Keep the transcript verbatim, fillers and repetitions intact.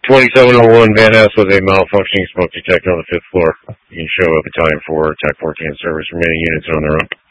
twenty-seven oh one Van Ness with a malfunctioning smoke detector on the fifth floor. You can show up Battalion four, Tech fourteen service, remaining units on their own.